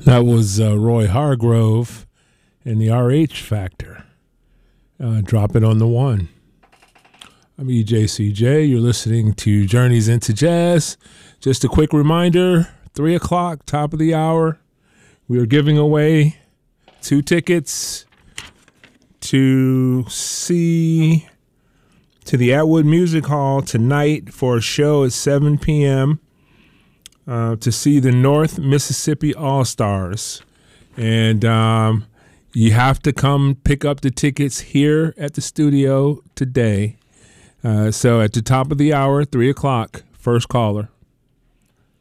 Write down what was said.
That was Roy Hargrove and the RH Factor. Drop it on the one. I'm EJCJ. You're listening to Journeys into Jazz. Just a quick reminder, 3 o'clock, top of the hour. We are giving away 2 tickets to the Atwood Music Hall tonight for a show at 7 p.m. To see the North Mississippi All-Stars. And you have to come pick up the tickets here at the studio today. So at the top of the hour, 3 o'clock, first caller.